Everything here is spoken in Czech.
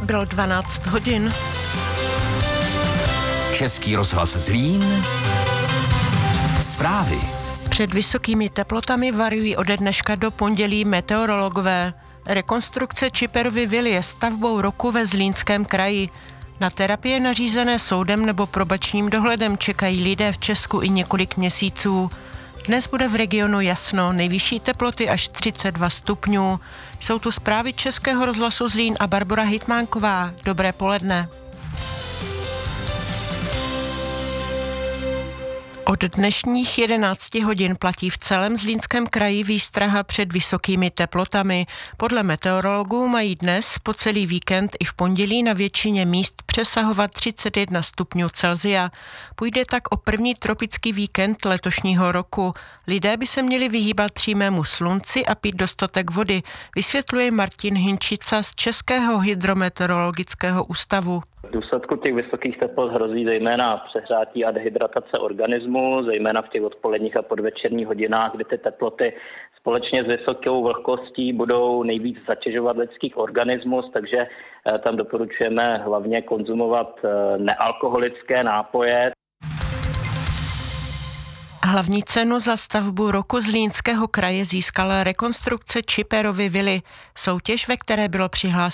Bylo 12 hodin. Český rozhlas Zlín. Zprávy. Před vysokými teplotami varují ode dneška do pondělí meteorologové. Rekonstrukce Čiperovy vily je stavbou roku ve Zlínském kraji. Na terapie nařízené soudem nebo probačním dohledem čekají lidé v Česku i několik měsíců. Dnes bude v regionu jasno, nejvyšší teploty až 32 stupňů. Jsou tu zprávy Českého rozhlasu Zlín a Barbora Hitmánková. Dobré poledne. Od dnešních 11 hodin platí v celém Zlínském kraji výstraha před vysokými teplotami. Podle meteorologů mají dnes po celý víkend i v pondělí na většině míst přesahovat 31 stupňů Celsia. Půjde tak o první tropický víkend letošního roku. Lidé by se měli vyhýbat přímému slunci a pít dostatek vody, vysvětluje Martin Hinčica z Českého hydrometeorologického ústavu. V důsledku těch vysokých teplot hrozí zejména přehřátí a dehydratace organismu, zejména v těch odpoledních a podvečerních hodinách, kdy ty teploty společně s vysokou vlhkostí budou nejvíc zatěžovat lidský organismus, takže tam doporučujeme hlavně konzumovat nealkoholické nápoje. Hlavní cenu za stavbu roku Zlínského kraje získala rekonstrukce Čiperovy vily. Soutěž, ve které bylo přihlášeno